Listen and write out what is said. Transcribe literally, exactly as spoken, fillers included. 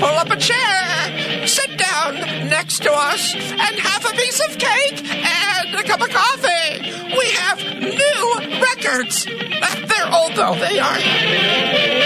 pull up a chair, sit down next to us, and have a piece of cake and a cup of coffee. We have new records. They're old, though. They are.